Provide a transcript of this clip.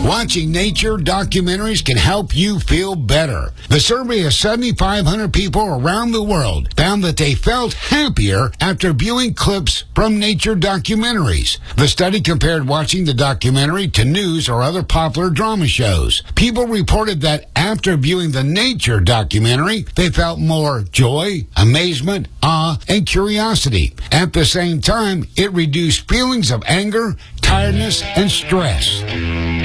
Watching nature documentaries can help you feel better. The survey of 7,500 people around the world found that they felt happier after viewing clips from nature documentaries. The study compared watching the documentary to news or other popular drama shows. People reported that after viewing the nature documentary, they felt more joy, amazement, awe, and curiosity. At the same time, it reduced feelings of anger, tiredness, and stress.